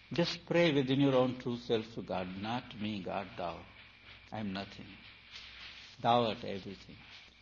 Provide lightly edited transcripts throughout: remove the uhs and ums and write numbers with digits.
Just pray within your own true self to God. Not me, God, thou. I am nothing. Thou art everything.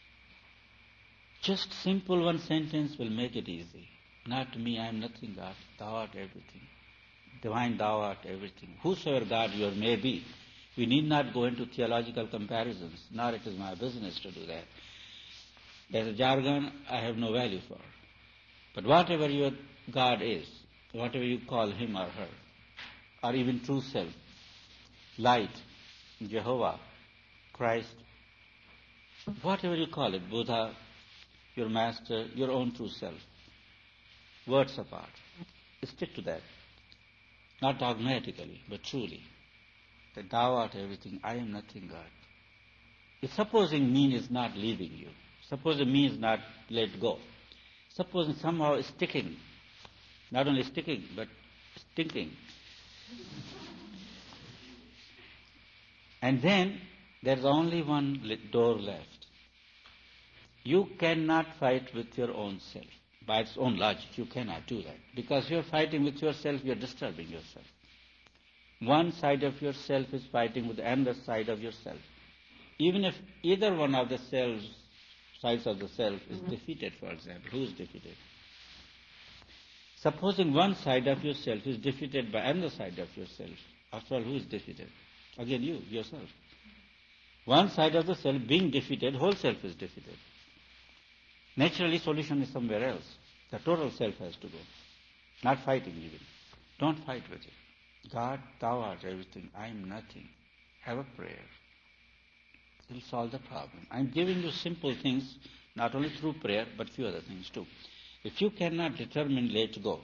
Just simple one sentence will make it easy. Not me, I am nothing, God. Thou art everything. Divine, thou art everything. Whosoever God you may be. We need not go into theological comparisons, nor it is my business to do that. There's a jargon I have no value for. But whatever your God is, whatever you call him or her, or even true self, light, Jehovah, Christ, whatever you call it, Buddha, your master, your own true self, words apart. Stick to that. Not dogmatically, but truly. That thou art everything, I am nothing, God. If supposing me is not leaving you, supposing me is not let go, supposing somehow sticking, not only sticking, but stinking. And then there's only one door left. You cannot fight with your own self. By its own logic, you cannot do that. Because you're fighting with yourself, you're disturbing yourself. One side of yourself is fighting with the other side of yourself. Even if either one of the sides of the self is defeated, for example, who is defeated? Supposing one side of yourself is defeated by another side of yourself, after all, who is defeated? Again, you, yourself. One side of the self being defeated, whole self is defeated. Naturally, solution is somewhere else. The total self has to go. Not fighting even. Don't fight with it. God, thou art everything. I am nothing. Have a prayer. It will solve the problem. I am giving you simple things, not only through prayer, but few other things too. If you cannot determine, let go.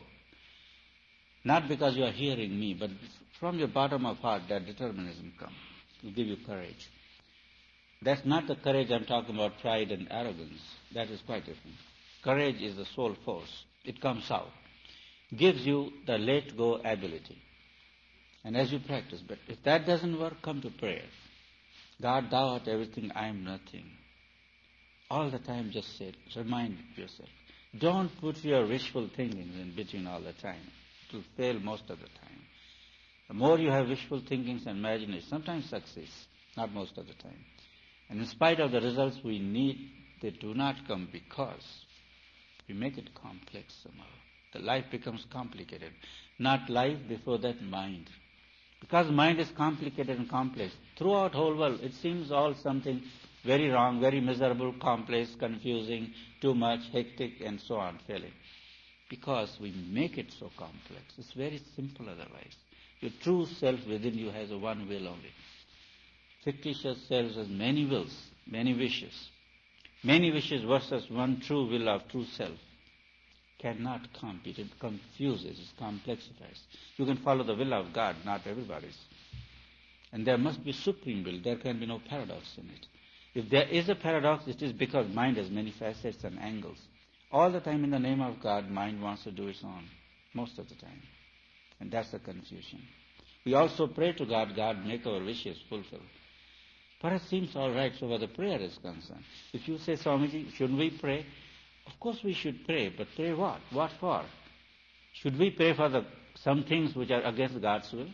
Not because you are hearing me, but from your bottom of heart, that determinism comes. It will give you courage. That's not the courage I'm talking about, pride and arrogance. That is quite different. Courage is the soul force. It comes out. Gives you the let go ability. And as you practice, but if that doesn't work, come to prayer. God, thou art everything, I am nothing. All the time just say it. Remind yourself. Don't put your wishful thinking in between all the time. It will fail most of the time. The more you have wishful thinkings and imagination, sometimes success, not most of the time. And in spite of the results we need, they do not come because we make it complex somehow. The life becomes complicated. Not life, before that mind. Because mind is complicated and complex. Throughout whole world, it seems all something very wrong, very miserable, complex, confusing, too much, hectic, and so on, failing. Because we make it so complex. It's very simple otherwise. Your true self within you has a one will only. Fictitious self has many wills, many wishes. Many wishes versus one true will of true self cannot compete. It confuses, it complexifies. You can follow the will of God, not everybody's. And there must be supreme will. There can be no paradox in it. If there is a paradox, it is because mind has many facets and angles. All the time in the name of God, mind wants to do its own, most of the time. And that's the confusion. We also pray to God, God, make our wishes fulfilled. But it seems all right so far the prayer is concerned. If you say, Swamiji, shouldn't we pray? Of course we should pray, but pray what? What for? Should we pray for some things which are against God's will?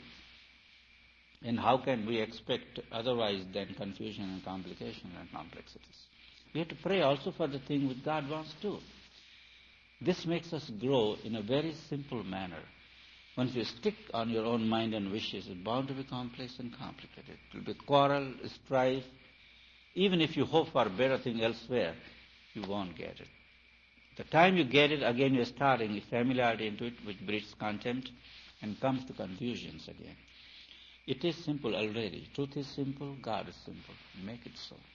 And how can we expect otherwise than confusion and complication and complexities? We have to pray also for the thing which God wants to do. This makes us grow in a very simple manner. Once you stick on your own mind and wishes, it's bound to be complex and complicated. It will be quarrel, strife. Even if you hope for a better thing elsewhere, you won't get it. The time you get it, again you're starting a familiarity into it, which breeds contempt and comes to confusions again. It is simple already. Truth is simple, God is simple. Make it so.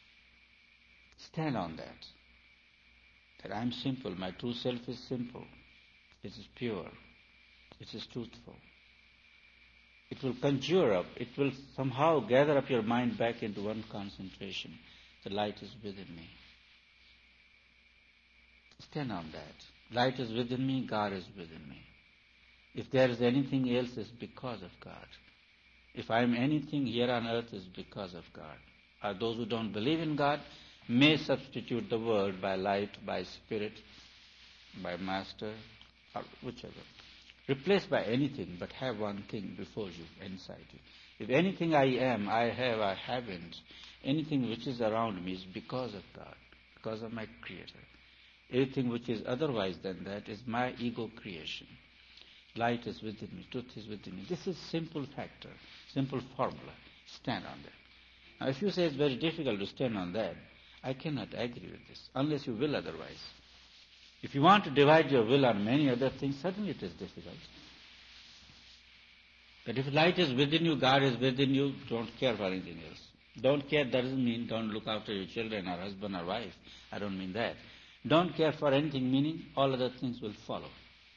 Stand on that. That I'm simple, my true self is simple. It is pure. It is truthful. It will conjure up, it will somehow gather up your mind back into one concentration. The light is within me. Stand on that. Light is within me, God is within me. If there is anything else, it's because of God. If I am anything here on earth, it's because of God. Or those who don't believe in God may substitute the word by light, by spirit, by master, or whichever. replaced by anything, but have one thing before you, inside you. If anything I am, I have, I haven't, anything which is around me is because of God, because of my Creator. Anything which is otherwise than that is my ego creation. Light is within me, truth is within me. This is simple factor, simple formula. Stand on that. Now if you say it's very difficult to stand on that, I cannot agree with this, unless you will otherwise. If you want to divide your will on many other things, certainly it is difficult. But if light is within you, God is within you, don't care for anything else. Don't care doesn't mean don't look after your children or husband or wife. I don't mean that. Don't care for anything, meaning all other things will follow.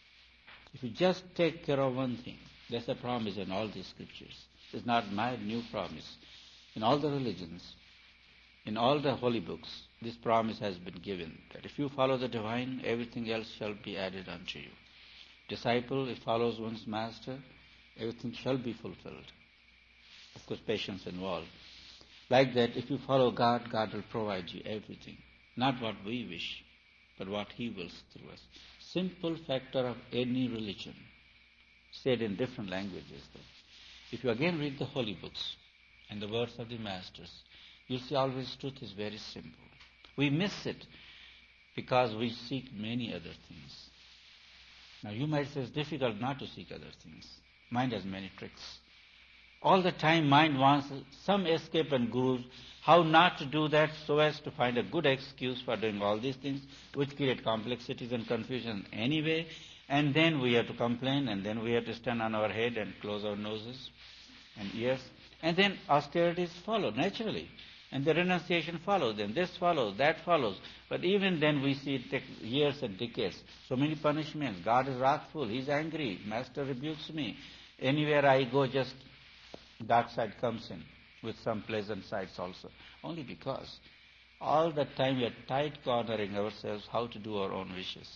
If you just take care of one thing, that's a promise in all these scriptures. It's not my new promise. In all the religions, in all the holy books, this promise has been given, that if you follow the divine, everything else shall be added unto you. Disciple, if follows one's master, everything shall be fulfilled. Of course, patience involved. Like that, if you follow God, God will provide you everything. Not what we wish, but what He wills through us. Simple factor of any religion, said in different languages. If you again read the holy books and the words of the masters, you'll see always truth is very simple. We miss it because we seek many other things. Now you might say it's difficult not to seek other things. Mind has many tricks. All the time mind wants some escape and gurus, how not to do that so as to find a good excuse for doing all these things, which create complexities and confusion anyway, and then we have to complain, and then we have to stand on our head and close our noses and ears, and then austerities follow naturally, and the renunciation follows, then this follows, that follows. But even then we see it take years and decades. So many punishments. God is wrathful, He's angry, Master rebukes me. Anywhere I go, just dark side comes in, with some pleasant sides also. Only because all the time we are tight cornering ourselves how to do our own wishes.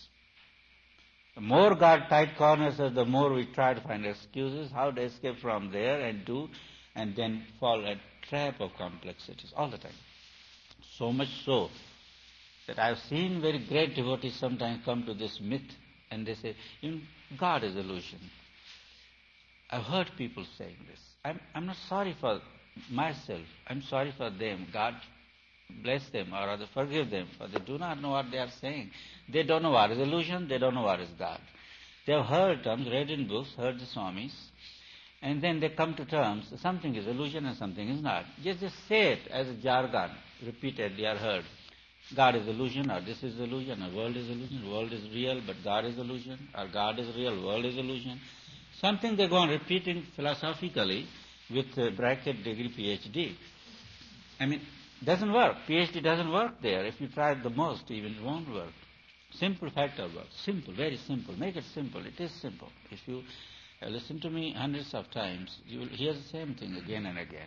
The more God tight corners us, the more we try to find excuses, how to escape from there and do, and then fall a trap of complexities all the time. So much so that I've seen very great devotees sometimes come to this myth and they say, God is illusion. I've heard people saying this. I'm not sorry for myself. I'm sorry for them. God bless them, or rather forgive them, for they do not know what they are saying. They don't know what is illusion. They don't know what is God. They have heard terms, read in books, heard the Swamis, and then they come to terms, something is illusion and something is not. Just say it as a jargon, repeatedly or heard. God is illusion, or this is illusion, or world is illusion, world is real, but God is illusion, or God is real, world is illusion. Something they go on repeating philosophically with bracket degree PhD. I mean, doesn't work. PhD doesn't work there. If you try the most, even it won't work. Simple factor works. Simple, very simple. Make it simple. It is simple. If you listen to me hundreds of times, you will hear the same thing again and again.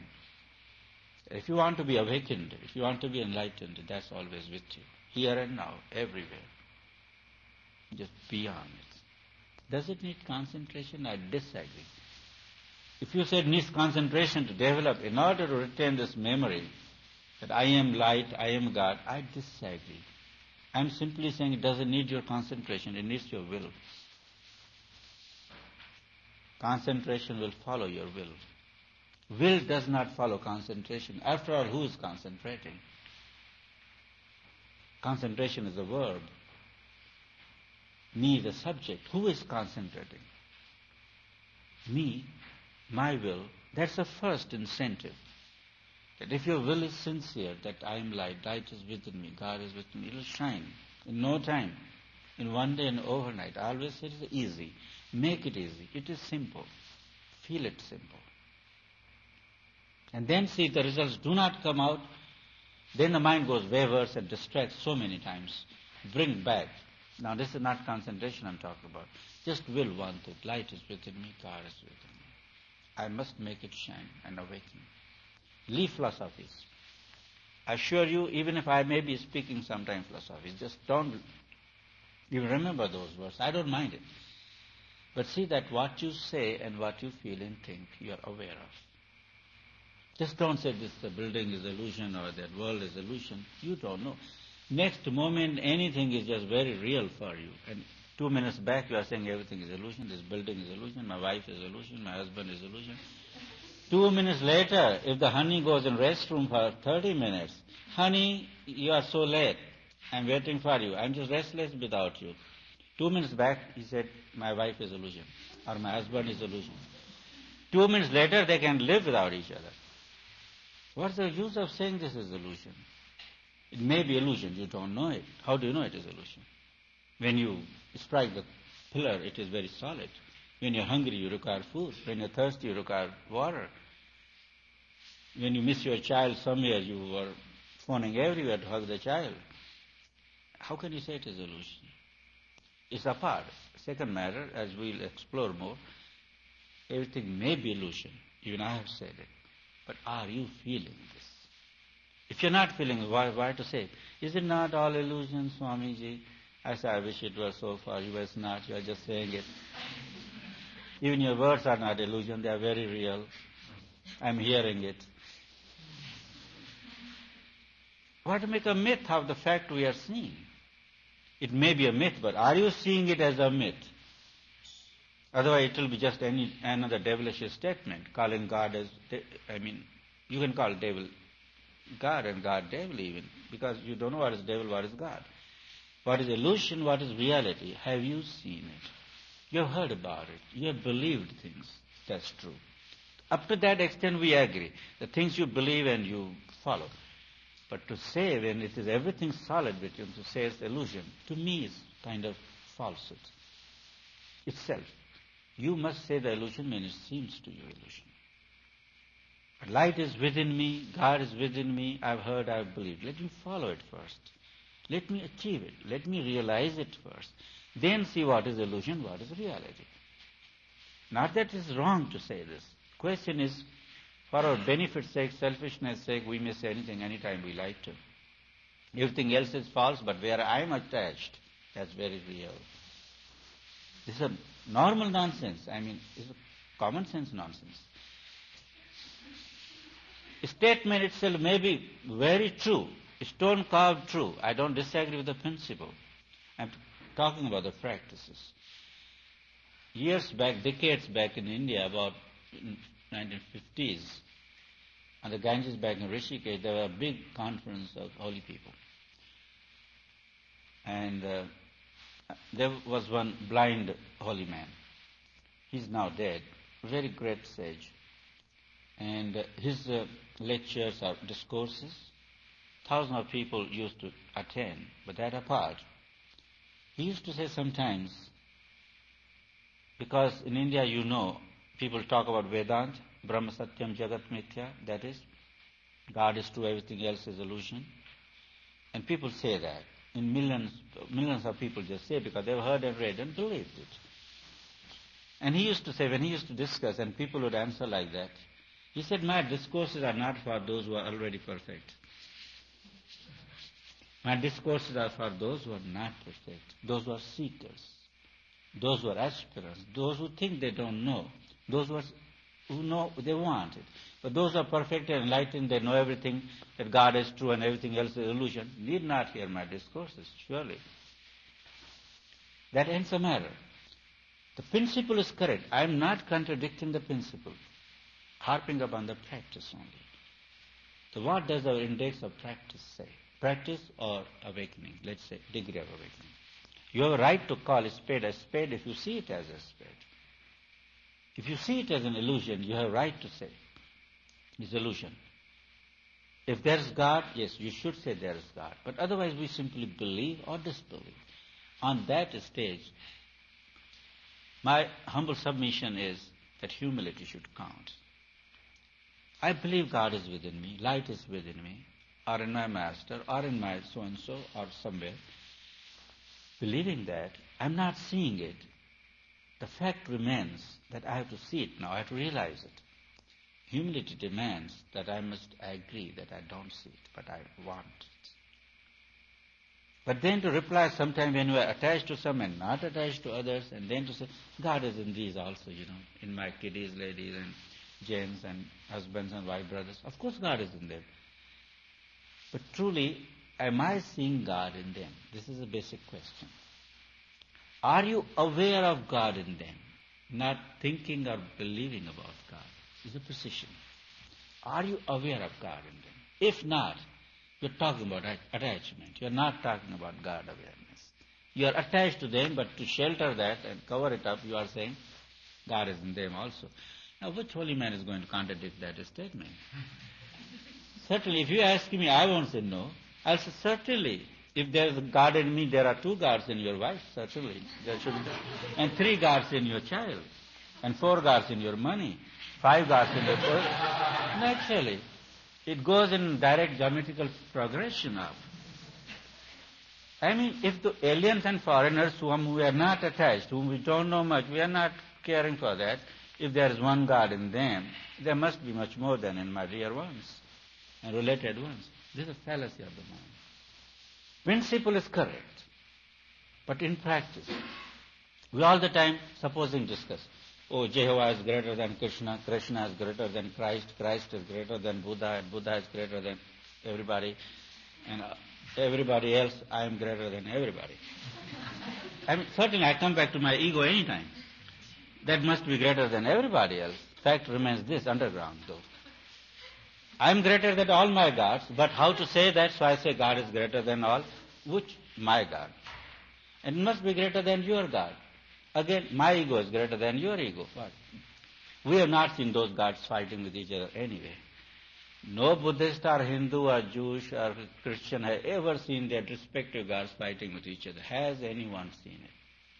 If you want to be awakened, if you want to be enlightened, that's always with you. Here and now, everywhere. Just beyond it. Does it need concentration? I disagree. If you said it needs concentration to develop in order to retain this memory that I am light, I am God, I disagree. I'm simply saying it doesn't need your concentration, it needs your will. Concentration will follow your will. Will does not follow concentration. After all, who is concentrating? Concentration is a verb. Me, the subject. Who is concentrating? Me, my will. That's the first incentive. That if your will is sincere, that I am light, light is within me, God is within me, it will shine in no time, in one day and overnight. I always say it is easy. Make it easy. It is simple. Feel it simple. And then see if the results do not come out, then the mind goes wayward and distracts so many times. Bring back. Now this is not concentration I'm talking about. Just will one thing. Light is within me, God is within me. I must make it shine and awaken. Leave philosophies. I assure you, even if I may be speaking sometime philosophies, just don't even remember those words. I don't mind it. But see that what you say and what you feel and think, you are aware of. Just don't say this building is illusion or that world is illusion. You don't know. Next moment, anything is just very real for you. And 2 minutes back you are saying everything is illusion, this building is illusion, my wife is illusion, my husband is illusion. 2 minutes later, if the honey goes in restroom for 30 minutes, honey, you are so late. I'm waiting for you. I'm just restless without you. 2 minutes back, he said, my wife is illusion, or my husband is illusion. 2 minutes later, they can live without each other. What's the use of saying this is illusion? It may be illusion, you don't know it. How do you know it is illusion? When you strike the pillar, it is very solid. When you're hungry, you require food. When you're thirsty, you require water. When you miss your child somewhere, you are phoning everywhere to hug the child. How can you say it is illusion? It's apart. Second matter, as we'll explore more, everything may be illusion. Even I have said it. But are you feeling this? If you're not feeling it, why to say it? Is it not all illusion, Swamiji? I say, I wish it was so far. You was not. You are just saying it. Even your words are not illusion. They are very real. I'm hearing it. Why to make a myth of the fact we are seeing? It may be a myth, but are you seeing it as a myth? Otherwise, it will be just another devilish statement, calling God as, you can call devil God and God devil even, because you don't know what is devil, what is God. What is illusion, what is reality? Have you seen it? You have heard about it. You have believed things. That's true. Up to that extent, we agree. The things you believe and you follow. But to say when it is everything solid with you, to say it's illusion, to me is kind of falsehood itself. You must say the illusion when it seems to you illusion. But light is within me, God is within me, I've heard, I've believed. Let me follow it first. Let me achieve it. Let me realize it first. Then see what is illusion, what is reality. Not that it is wrong to say this. Question is, for our benefit's sake, selfishness' sake, we may say anything anytime we like to. Everything else is false, but where I am attached, that's very real. This is a normal nonsense. It's a common sense nonsense. A statement itself may be very true, stone carved true. I don't disagree with the principle. I'm talking about the practices. Years back, decades back in India, about 1950s, on the Ganges back in Rishikesh, there was a big conference of holy people. And there was one blind holy man. He's now dead, very great sage. And his lectures or discourses, thousands of people used to attend, but that apart. He used to say sometimes, because in India, people talk about Vedanta, Brahma Satyam Jagat Mithya, that is, God is true, everything else is illusion. And people say that. In millions of people just say because they've heard and read and believed it. And he used to say, when he used to discuss, and people would answer like that, he said, my discourses are not for those who are already perfect. My discourses are for those who are not perfect, those who are seekers, those who are aspirants, those who think they don't know, those who know they want it. But those who are perfect and enlightened, they know everything, that God is true and everything else is illusion, need not hear my discourses, surely. That ends the matter. The principle is correct. I am not contradicting the principle, harping upon the practice only. So what does our index of practice say? Practice or awakening, let's say, degree of awakening. You have a right to call a spade if you see it as a spade. If you see it as an illusion, you have a right to say it's illusion. If there is God, yes, you should say there is God. But otherwise we simply believe or disbelieve. On that stage, my humble submission is that humility should count. I believe God is within me, light is within me, or in my master, or in my so-and-so, or somewhere. Believing that, I'm not seeing it. The fact remains that I have to see it now, I have to realize it. Humility demands that I must agree that I don't see it, but I want it. But then to reply sometime when you are attached to some and not attached to others, and then to say, God is in these also, in my kiddies, ladies, and gents, and husbands and wife brothers. Of course God is in them. But truly, am I seeing God in them? This is a basic question. Are you aware of God in them? Not thinking or believing about God is a precision. Are you aware of God in them? If not, you're talking about attachment. You're not talking about God awareness. You are attached to them, but to shelter that and cover it up, you are saying God is in them also. Now, which holy man is going to contradict that statement? Certainly, if you ask me, I won't say no. I'll say certainly. If there is a God in me, there are 2 gods in your wife, certainly. There should be. And 3 gods in your child. And 4 gods in your money. 5 gods in your purse. Naturally. It goes in direct geometrical progression up. I mean, if the aliens and foreigners whom we are not attached, whom we don't know much, we are not caring for that, if there is one God in them, there must be much more than in my dear ones and related ones. This is a fallacy of the mind. Principle is correct, but in practice, we all the time supposing discuss, oh, Jehovah is greater than Krishna, Krishna is greater than Christ, Christ is greater than Buddha, and Buddha is greater than everybody, and everybody else, I am greater than everybody. I mean, certainly I come back to my ego anytime. That must be greater than everybody else. Fact remains this, underground though. I am greater than all my gods, but how to say that? So I say God is greater than all. Which? My God. And it must be greater than your God. Again, my ego is greater than your ego. What? We have not seen those gods fighting with each other anyway. No Buddhist or Hindu or Jewish or Christian has ever seen their respective gods fighting with each other. Has anyone seen it?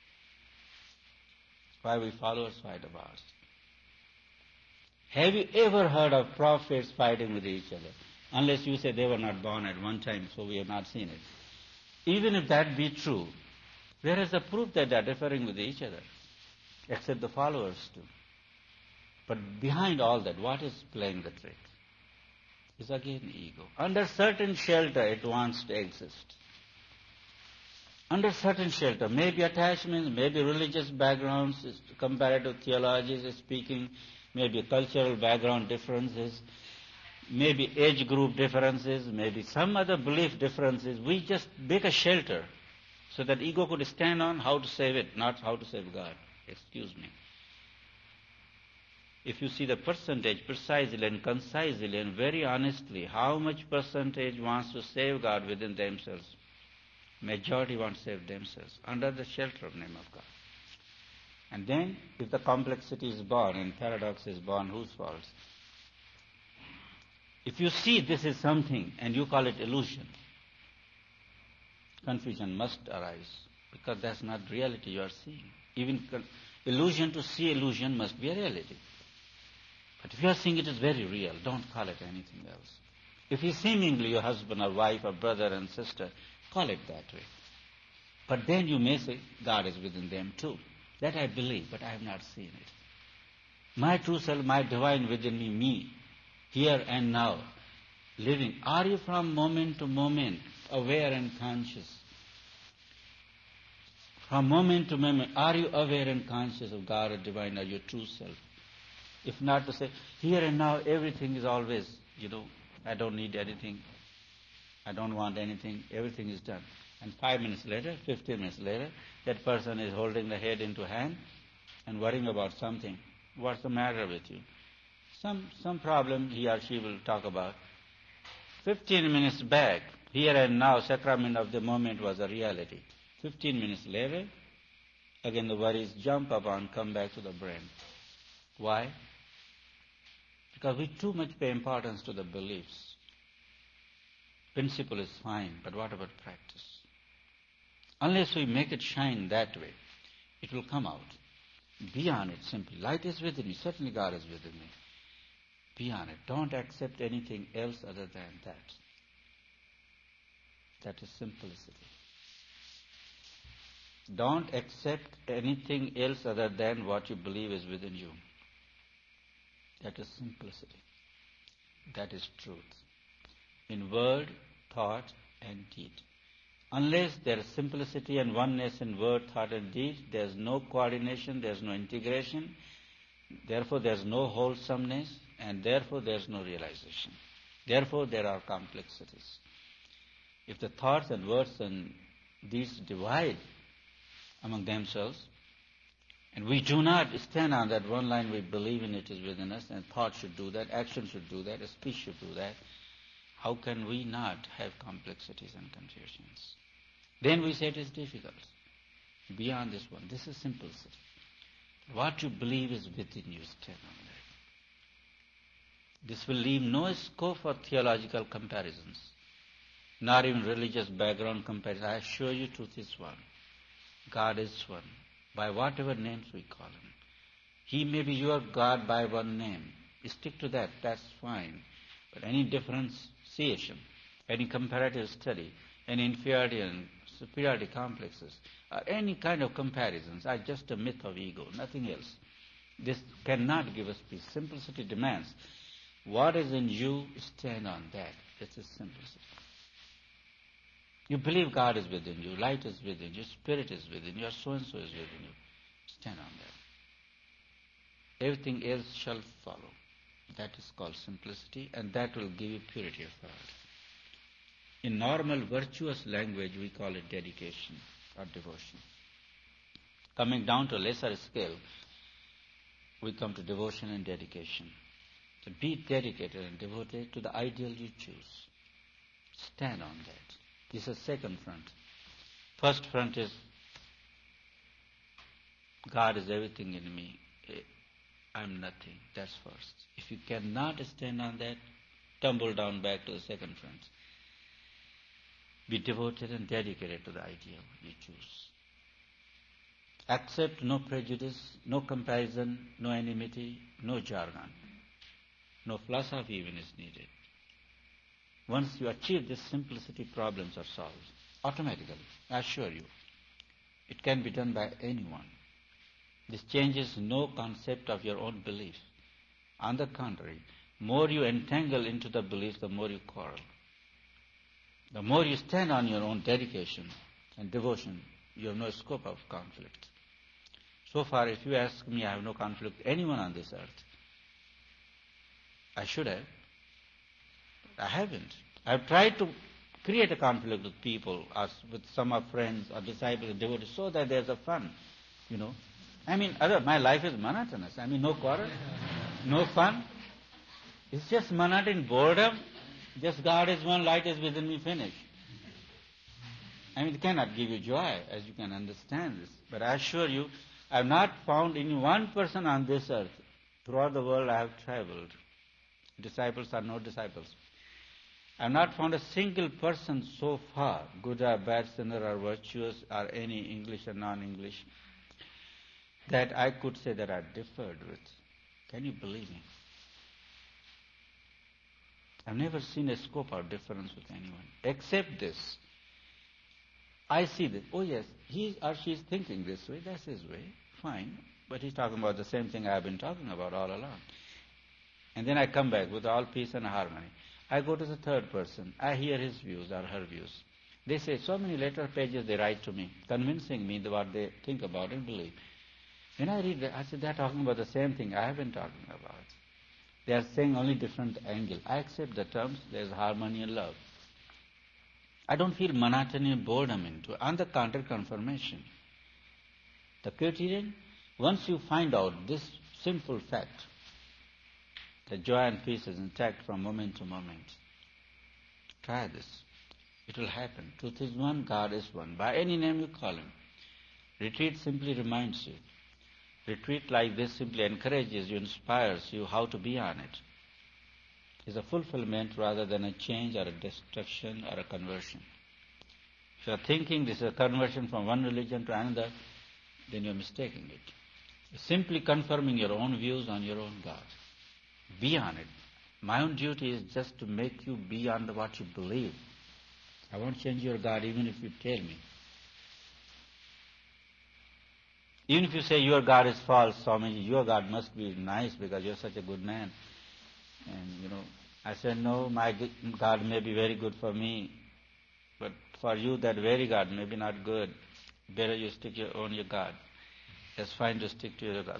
Why we followers fight of ours? Have you ever heard of prophets fighting with each other? Unless you say they were not born at one time, so we have not seen it. Even if that be true, where is the proof that they are differing with each other? Except the followers do. But behind all that, what is playing the trick? Is again ego. Under certain shelter, it wants to exist. Under certain shelter, maybe attachments, maybe religious backgrounds, comparative theologies speaking, maybe cultural background differences, maybe age group differences, maybe some other belief differences. We just make a shelter so that ego could stand on how to save it, not how to save God. Excuse me. If you see the percentage precisely and concisely and very honestly, how much percentage wants to save God within themselves? Majority want to save themselves under the shelter of name of God. And then, if the complexity is born and paradox is born, whose fault? If you see this is something and you call it illusion, confusion must arise because that's not reality you are seeing. Even illusion to see illusion must be a reality. But if you are seeing it is very real, don't call it anything else. If you seemingly your husband or wife or brother and sister, call it that way. But then you may say, God is within them too. That I believe, but I have not seen it. My true self, my divine within me, here and now, living. Are you from moment to moment aware and conscious? From moment to moment, are you aware and conscious of God or divine or your true self? If not to say, here and now, everything is always, I don't need anything. I don't want anything. Everything is done. And 5 minutes later, 15 minutes later, that person is holding the head into hand and worrying about something. What's the matter with you? Some problem he or she will talk about. 15 minutes back, here and now, sacrament of the moment was a reality. 15 minutes later, again the worries jump up and come back to the brain. Why? Because we too much pay importance to the beliefs. Principle is fine, but what about practice? Unless we make it shine that way, it will come out. Be on it simply. Light is within me. Certainly God is within me. Be on it. Don't accept anything else other than that. That is simplicity. Don't accept anything else other than what you believe is within you. That is simplicity. That is truth. In word, thought, and deed. Unless there is simplicity and oneness in word, thought, and deed, there is no coordination, there is no integration, therefore there is no wholesomeness, and therefore there is no realization. Therefore there are complexities. If the thoughts and words and deeds divide among themselves. And we do not stand on that one line, we believe in it is within us, and thought should do that, action should do that, speech should do that. How can we not have complexities and confusions? Then we say it is difficult. Beyond this one, this is simplicity. What you believe is within you, stand on that. This will leave no scope for theological comparisons, not even religious background comparison. I assure you, truth is one. God is one, by whatever names we call him. He may be your God by one name. Stick to that, that's fine. But any differentiation, any comparative study, any inferiority and superiority complexes, or any kind of comparisons are just a myth of ego, nothing else. This cannot give us peace. Simplicity demands what is in you, stand on that. This is simplicity. You believe God is within you, light is within you, spirit is within you, so-and-so is within you. Stand on that. Everything else shall follow. That is called simplicity, and that will give you purity of heart. In normal, virtuous language, we call it dedication or devotion. Coming down to a lesser scale, we come to devotion and dedication. So be dedicated and devoted to the ideal you choose. Stand on that. This is second front. First front is God is everything in me. I'm nothing. That's first. If you cannot stand on that, tumble down back to the second front. Be devoted and dedicated to the ideal you choose. Accept no prejudice, no comparison, no enmity, no jargon. No philosophy even is needed. Once you achieve this simplicity, problems are solved automatically, I assure you. It can be done by anyone. This changes no concept of your own belief. On the contrary, more you entangle into the belief, the more you quarrel. The more you stand on your own dedication and devotion, you have no scope of conflict. So far, if you ask me, I have no conflict with anyone on this earth. I should have. I haven't. I've tried to create a conflict with people, or with some of friends or disciples and devotees, so that there's a fun, my life is monotonous. No quarrel, no fun. It's just monotony, boredom. Just God is one, light is within me, finish. It cannot give you joy, as you can understand this. But I assure you, I have not found any one person on this earth. Throughout the world I have traveled. Disciples are no disciples. I have not found a single person so far, good or bad, sinner or virtuous, or any English or non-English, that I could say that I differed with. Can you believe me? I've never seen a scope of difference with anyone, except this. I see this. Oh yes, he or she is thinking this way, that's his way, fine. But he's talking about the same thing I've been talking about all along. And then I come back with all peace and harmony. I go to the third person. I hear his views or her views. They say so many letter pages they write to me, convincing me what they think about and believe. When I read that, I say they're talking about the same thing I have been talking about. They are saying only different angle. I accept the terms. There's harmony and love. I don't feel monotony and boredom into it. On the contrary, confirmation. The criterion, once you find out this simple fact, that joy and peace is intact from moment to moment, try this. It will happen. Truth is one, God is one. By any name you call him. Retreat simply reminds you. Retreat like this simply encourages you, inspires you how to be on it. It's a fulfillment rather than a change or a destruction or a conversion. If you are thinking this is a conversion from one religion to another, then you are mistaking it. It's simply confirming your own views on your own God. Be on it. My own duty is just to make you be on what you believe. I won't change your God even if you tell me. Even if you say your God is false, Swamiji, your God must be nice because you're such a good man. And, I said, no, my God may be very good for me, but for you that very God may be not good. Better you stick on your God. It's fine to stick to your God.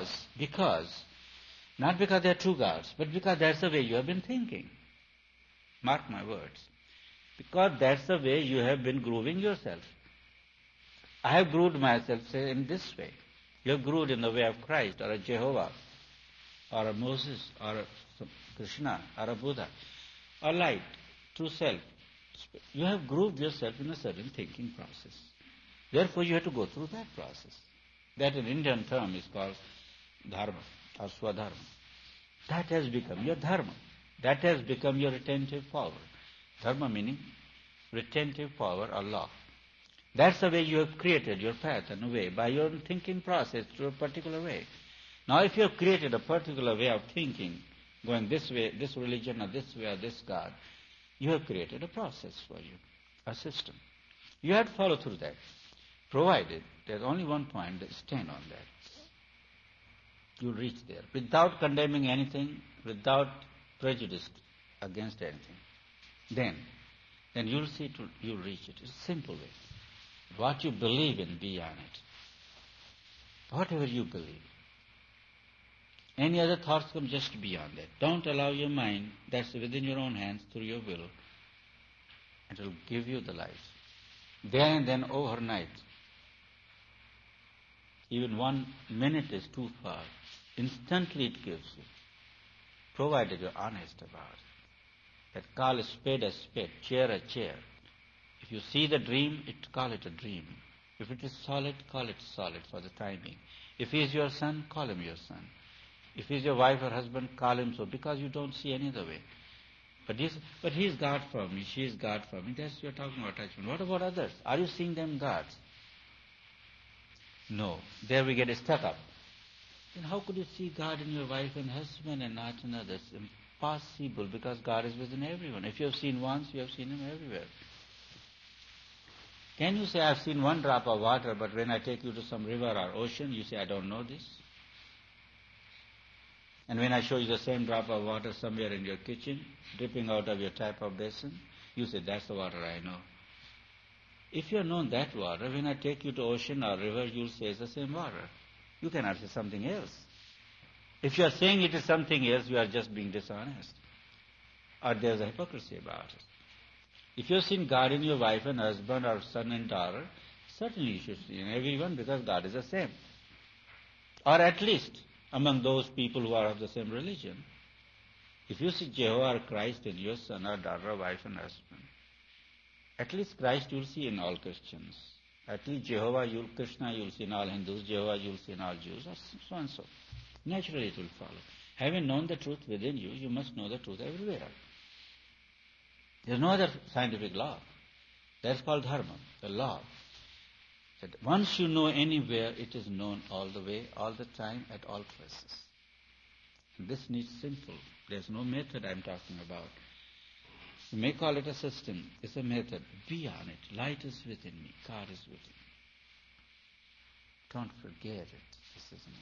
Not because they're true gods, but because that's the way you have been thinking. Mark my words. Because that's the way you have been grooving yourself. I have groomed myself, say, in this way. You have groomed in the way of Christ, or a Jehovah, or a Moses, or a Krishna, or a Buddha, or light, true self. You have grooved yourself in a certain thinking process. Therefore, you have to go through that process. That in Indian term is called dharma, or swadharma. That has become your dharma. That has become your retentive power. Dharma meaning retentive power or law. That's the way you have created your path and a way, by your own thinking process through a particular way. Now if you have created a particular way of thinking, going this way, this religion or this way or this God, you have created a process for you, a system. You have to follow through that, provided there's only one point, stand on that. You'll reach there without condemning anything, without prejudice against anything. Then you'll see you'll reach it. It's a simple way. What you believe in, be on it. Whatever you believe. Any other thoughts come, just beyond that. Don't allow your mind, that's within your own hands, through your will. It will give you the light. There and then overnight, even 1 minute is too far. Instantly it gives you, provided you're honest about it. That call a spade, chair a chair. If you see the dream, call it a dream. If it is solid, call it solid for the time being. If he is your son, call him your son. If he is your wife or husband, call him so, because you don't see any other way. But he is God for me, she is God for me. That's you're talking about attachment. What about others? Are you seeing them gods? No. There we get stuck up. Then how could you see God in your wife and husband and not in others? Impossible, because God is within everyone. If you have seen once, you have seen him everywhere. Can you say, I've seen one drop of water, but when I take you to some river or ocean, you say, I don't know this? And when I show you the same drop of water somewhere in your kitchen, dripping out of your tap or basin, you say, that's the water I know. If you have known that water, when I take you to ocean or river, you'll say it's the same water. You cannot say something else. If you are saying it is something else, you are just being dishonest. Or there's a hypocrisy about it. If you have seen God in your wife and husband or son and daughter, certainly you should see in everyone, because God is the same. Or at least among those people who are of the same religion. If you see Jehovah or Christ in your son or daughter, wife and husband, at least Christ you'll see in all Christians. At least Jehovah, Krishna you'll see in all Hindus, Jehovah you'll see in all Jews, or so and so. Naturally it will follow. Having known the truth within you, you must know the truth everywhere. There is no other scientific law. That's called dharma, the law. That once you know anywhere, it is known all the way, all the time, at all places. And this needs simple. There's no method I'm talking about. You may call it a system. It's a method. Be on it. Light is within me. God is within me. Don't forget it. This is an